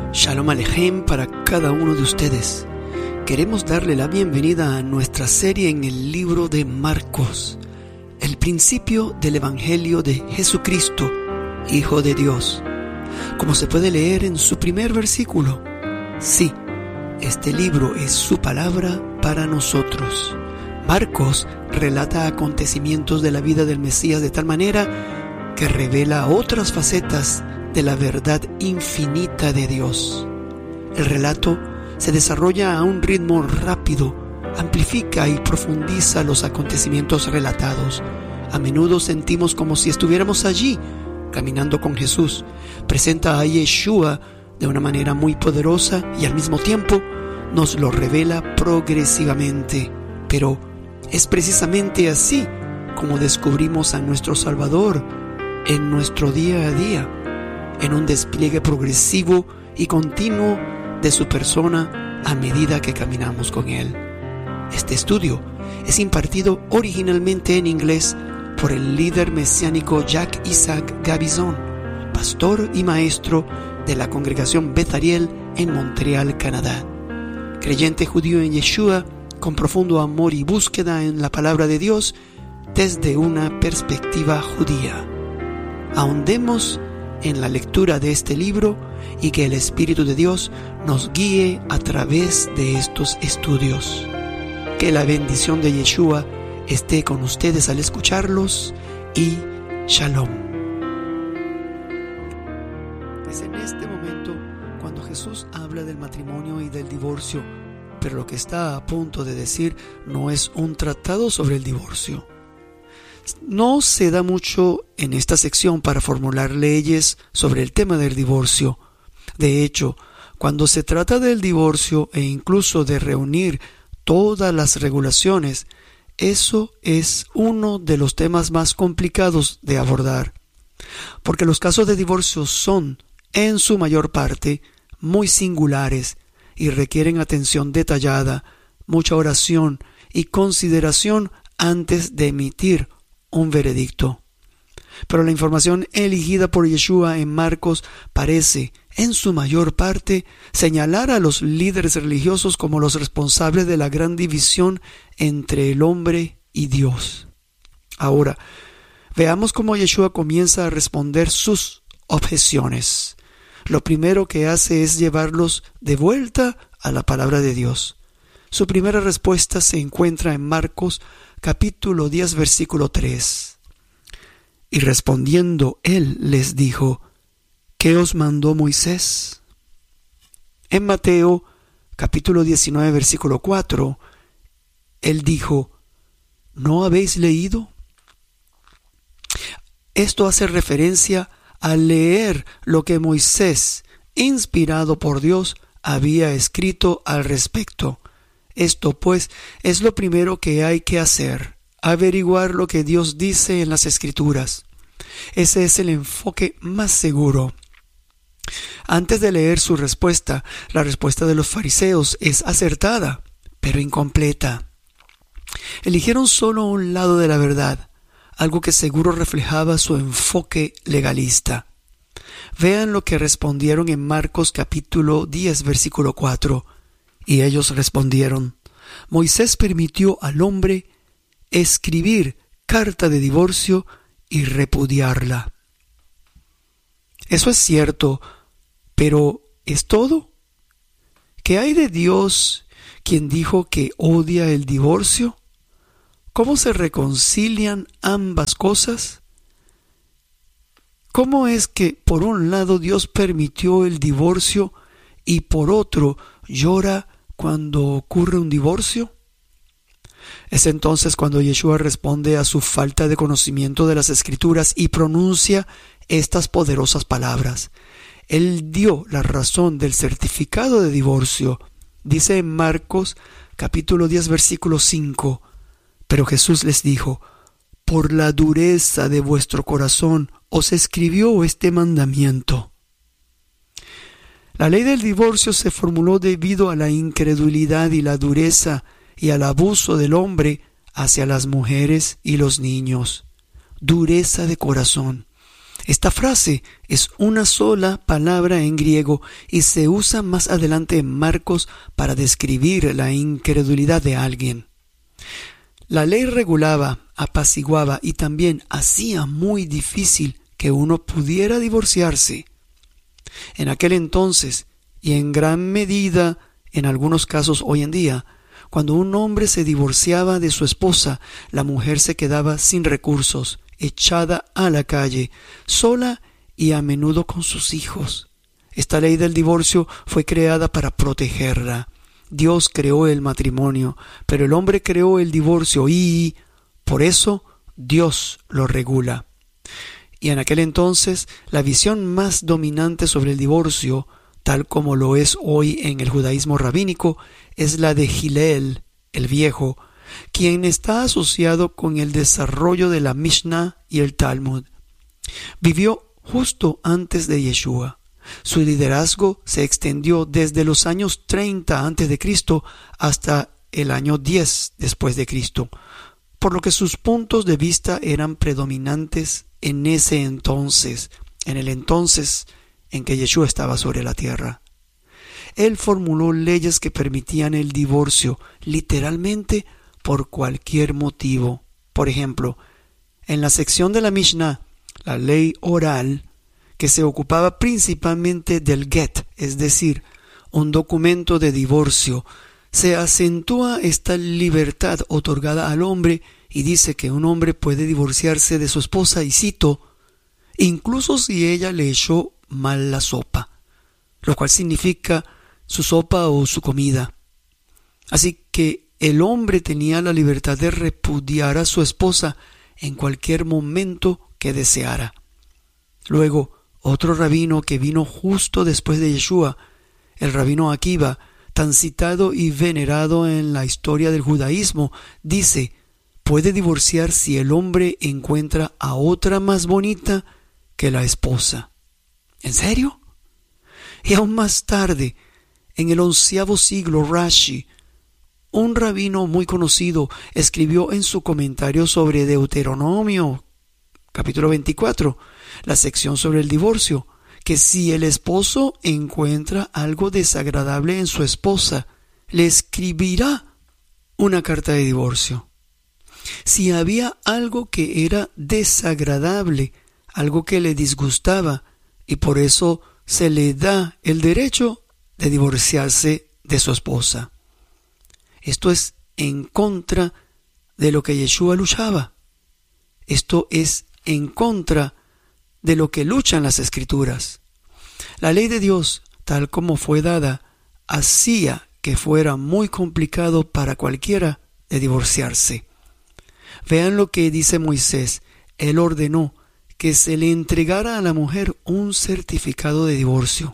Shalom Alejem para cada uno de ustedes. Queremos darle la bienvenida a nuestra serie en el libro de Marcos, el principio del Evangelio de Jesucristo, Hijo de Dios. Como se puede leer en su primer versículo, sí, este libro es su palabra para nosotros. Marcos relata acontecimientos de la vida del Mesías de tal manera que revela otras facetas de la verdad infinita de Dios. El relato se desarrolla a un ritmo rápido, amplifica y profundiza los acontecimientos relatados. A menudo sentimos como si estuviéramos allí, caminando con Jesús. Presenta a Yeshua de una manera muy poderosa y al mismo tiempo nos lo revela progresivamente. Pero es precisamente así como descubrimos a nuestro Salvador en nuestro día a día, en un despliegue progresivo y continuo de su persona a medida que caminamos con Él. Este estudio es impartido originalmente en inglés por el líder mesiánico Jacques Isaac Gabizon, pastor y maestro de la congregación Beth Ariel en Montreal, Canadá. Creyente judío en Yeshua, con profundo amor y búsqueda en la palabra de Dios desde una perspectiva judía. Ahondemos en la lectura de este libro y que el Espíritu de Dios nos guíe a través de estos estudios. Que la bendición de Yeshua esté con ustedes al escucharlos y Shalom. Es en este momento cuando Jesús habla del matrimonio y del divorcio, pero lo que está a punto de decir no es un tratado sobre el divorcio. No se da mucho en esta sección para formular leyes sobre el tema del divorcio. De hecho, cuando se trata del divorcio e incluso de reunir todas las regulaciones, eso es uno de los temas más complicados de abordar, porque los casos de divorcio son, en su mayor parte, muy singulares y requieren atención detallada, mucha oración y consideración antes de emitir un veredicto. Pero la información elegida por Yeshua en Marcos parece, en su mayor parte, señalar a los líderes religiosos como los responsables de la gran división entre el hombre y Dios. Ahora, veamos cómo Yeshua comienza a responder sus objeciones. Lo primero que hace es llevarlos de vuelta a la palabra de Dios. Su primera respuesta se encuentra en Marcos capítulo 10, versículo 3. Y respondiendo él les dijo: ¿qué os mandó Moisés? En Mateo capítulo 19, versículo 4, él dijo: ¿no habéis leído? Esto hace referencia a leer lo que Moisés, inspirado por Dios, había escrito al respecto. Esto, pues, es lo primero que hay que hacer, averiguar lo que Dios dice en las Escrituras. Ese es el enfoque más seguro. Antes de leer su respuesta, la respuesta de los fariseos es acertada, pero incompleta. Eligieron solo un lado de la verdad, algo que seguro reflejaba su enfoque legalista. Vean lo que respondieron en Marcos capítulo 10, versículo 4. Y ellos respondieron: Moisés permitió al hombre escribir carta de divorcio y repudiarla. Eso es cierto, pero ¿es todo? ¿Qué hay de Dios, quien dijo que odia el divorcio? ¿Cómo se reconcilian ambas cosas? ¿Cómo es que por un lado Dios permitió el divorcio y por otro llora cuando ocurre un divorcio? Es entonces cuando Yeshua responde a su falta de conocimiento de las Escrituras y pronuncia estas poderosas palabras. Él dio la razón del certificado de divorcio. Dice en Marcos capítulo 10, versículo 5, pero Jesús les dijo: por la dureza de vuestro corazón os escribió este mandamiento. La ley del divorcio se formuló debido a la incredulidad y la dureza y al abuso del hombre hacia las mujeres y los niños. Dureza de corazón. Esta frase es una sola palabra en griego y se usa más adelante en Marcos para describir la incredulidad de alguien. La ley regulaba, apaciguaba y también hacía muy difícil que uno pudiera divorciarse. En aquel entonces, y en gran medida en algunos casos hoy en día, cuando un hombre se divorciaba de su esposa, la mujer se quedaba sin recursos, echada a la calle, sola y a menudo con sus hijos. Esta ley del divorcio fue creada para protegerla. Dios creó el matrimonio, pero el hombre creó el divorcio y, por eso, Dios lo regula. Y en aquel entonces, la visión más dominante sobre el divorcio, tal como lo es hoy en el judaísmo rabínico, es la de Hillel, el viejo, quien está asociado con el desarrollo de la Mishnah y el Talmud. Vivió justo antes de Yeshua. Su liderazgo se extendió desde los años 30 a.C. hasta el año 10 después de Cristo, por lo que sus puntos de vista eran predominantes en ese entonces, en el entonces en que Yeshua estaba sobre la tierra. Él formuló leyes que permitían el divorcio, literalmente por cualquier motivo. Por ejemplo, en la sección de la Mishnah, la ley oral, que se ocupaba principalmente del get, es decir, un documento de divorcio, se acentúa esta libertad otorgada al hombre y dice que un hombre puede divorciarse de su esposa, y cito, incluso si ella le echó mal la sopa, lo cual significa su sopa o su comida. Así que el hombre tenía la libertad de repudiar a su esposa en cualquier momento que deseara. Luego, otro rabino que vino justo después de Yeshua, el rabino Akiva, tan citado y venerado en la historia del judaísmo, dice, puede divorciar si el hombre encuentra a otra más bonita que la esposa. ¿En serio? Y aún más tarde, en el 11º siglo, Rashi, un rabino muy conocido, escribió en su comentario sobre Deuteronomio, capítulo 24, la sección sobre el divorcio, que si el esposo encuentra algo desagradable en su esposa, le escribirá una carta de divorcio. Si había algo que era desagradable, algo que le disgustaba, y por eso se le da el derecho de divorciarse de su esposa. Esto es en contra de lo que Yeshua luchaba. Esto es en contra de lo que luchan las Escrituras. La ley de Dios, tal como fue dada, hacía que fuera muy complicado para cualquiera de divorciarse. Vean lo que dice Moisés. Él ordenó que se le entregara a la mujer un certificado de divorcio.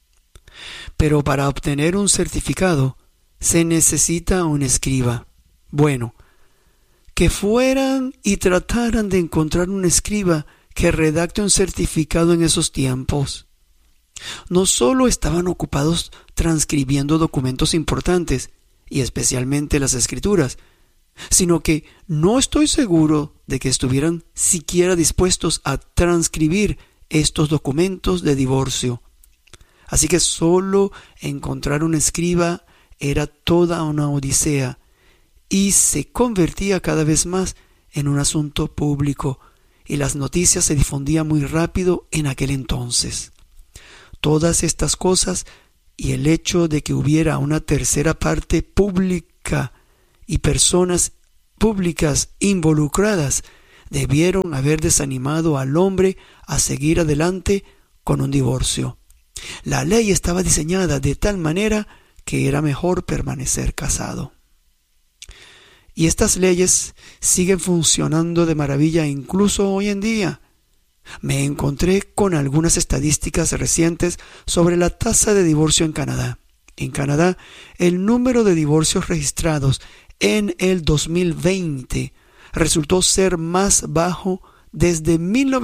Pero para obtener un certificado se necesita un escriba. Bueno, que fueran y trataran de encontrar un escriba que redacte un certificado en esos tiempos. No solo estaban ocupados transcribiendo documentos importantes, y especialmente las Escrituras, sino que no estoy seguro de que estuvieran siquiera dispuestos a transcribir estos documentos de divorcio. Así que solo encontrar un escriba era toda una odisea, y se convertía cada vez más en un asunto público, y las noticias se difundían muy rápido en aquel entonces. Todas estas cosas y el hecho de que hubiera una tercera parte pública y personas públicas involucradas debieron haber desanimado al hombre a seguir adelante con un divorcio. La ley estaba diseñada de tal manera que era mejor permanecer casado. Y estas leyes siguen funcionando de maravilla incluso hoy en día. Me encontré con algunas estadísticas recientes sobre la tasa de divorcio en Canadá. En Canadá, el número de divorcios registrados en el 2020 resultó ser más bajo desde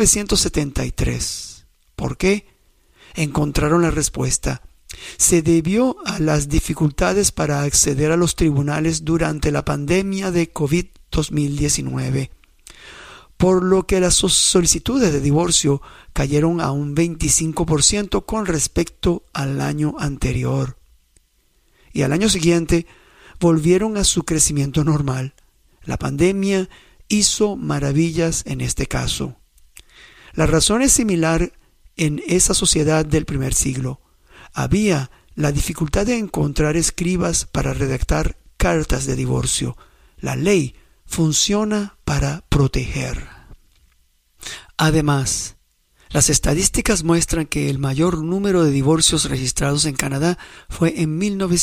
1973. ¿Por qué? Encontraron la respuesta. Se debió a las dificultades para acceder a los tribunales durante la pandemia de COVID-19. por lo que las solicitudes de divorcio cayeron a un 25% con respecto al año anterior. Y al año siguiente volvieron a su crecimiento normal. La pandemia hizo maravillas en este caso. La razón es similar en esa sociedad del primer siglo. Había la dificultad de encontrar escribas para redactar cartas de divorcio. La ley funciona para proteger. Además, las estadísticas muestran que el mayor número de divorcios registrados en Canadá fue en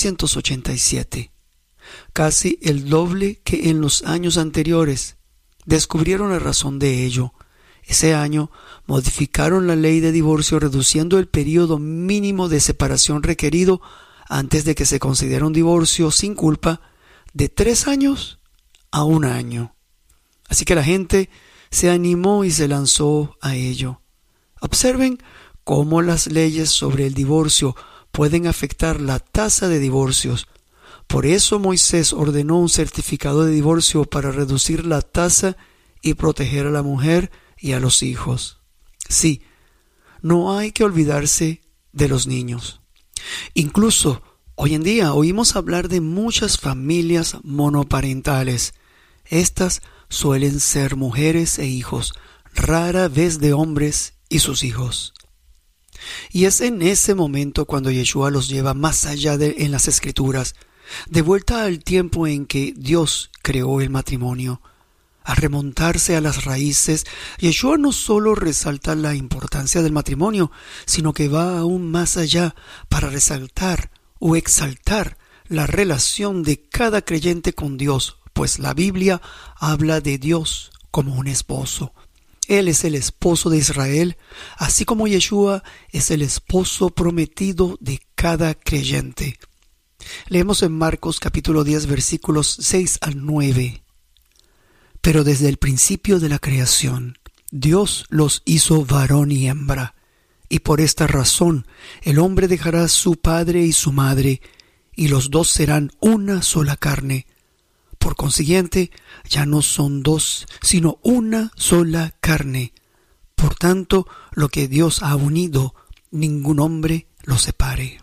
1987, casi el doble que en los años anteriores. Descubrieron la razón de ello. Ese año modificaron la ley de divorcio reduciendo el periodo mínimo de separación requerido antes de que se considere un divorcio sin culpa de 3 años a 1 año. Así que la gente se animó y se lanzó a ello. Observen cómo las leyes sobre el divorcio pueden afectar la tasa de divorcios. Por eso Moisés ordenó un certificado de divorcio para reducir la tasa y proteger a la mujer y a los hijos. Sí, no hay que olvidarse de los niños. Incluso hoy en día oímos hablar de muchas familias monoparentales. Estas suelen ser mujeres e hijos, rara vez de hombres y sus hijos. Y es en ese momento cuando Yeshua los lleva más allá en las Escrituras, de vuelta al tiempo en que Dios creó el matrimonio. Al remontarse a las raíces, Yeshua no solo resalta la importancia del matrimonio, sino que va aún más allá para resaltar o exaltar la relación de cada creyente con Dios, pues la Biblia habla de Dios como un esposo. Él es el esposo de Israel, así como Yeshua es el esposo prometido de cada creyente. Leemos en Marcos capítulo 10 versículos 6 al 9. Pero desde el principio de la creación, Dios los hizo varón y hembra, y por esta razón el hombre dejará a su padre y su madre, y los dos serán una sola carne. Por consiguiente, ya no son dos, sino una sola carne. Por tanto, lo que Dios ha unido, ningún hombre lo separe.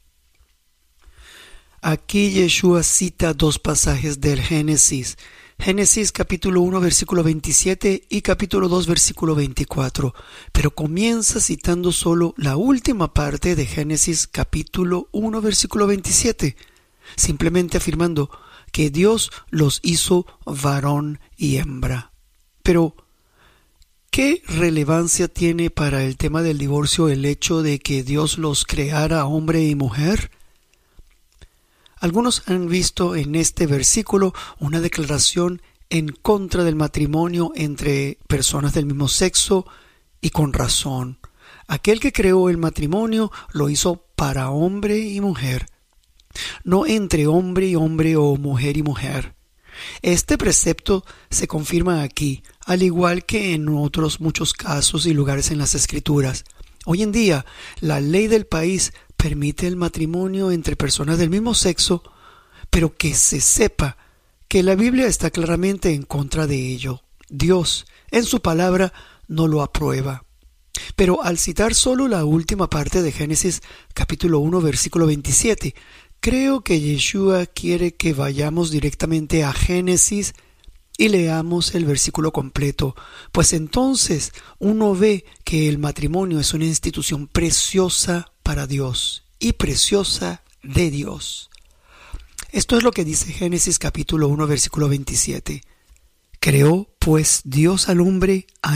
Aquí Yeshua cita 2 pasajes del Génesis. Génesis capítulo 1 versículo 27 y capítulo 2 versículo 24, pero comienza citando solo la última parte de Génesis capítulo 1 versículo 27, simplemente afirmando que Dios los hizo varón y hembra. Pero, ¿qué relevancia tiene para el tema del divorcio el hecho de que Dios los creara hombre y mujer? Algunos han visto en este versículo una declaración en contra del matrimonio entre personas del mismo sexo, y con razón. Aquel que creó el matrimonio lo hizo para hombre y mujer, no entre hombre y hombre o mujer y mujer. Este precepto se confirma aquí, al igual que en otros muchos casos y lugares en las Escrituras. Hoy en día, la ley del país permite el matrimonio entre personas del mismo sexo, pero que se sepa que la Biblia está claramente en contra de ello. Dios, en su palabra, no lo aprueba. Pero al citar solo la última parte de Génesis capítulo 1 versículo 27, creo que Yeshua quiere que vayamos directamente a Génesis y leamos el versículo completo, pues entonces uno ve que el matrimonio es una institución preciosa para Dios y preciosa de Dios. Esto es lo que dice Génesis capítulo 1 versículo 27. Creó pues Dios al hombre a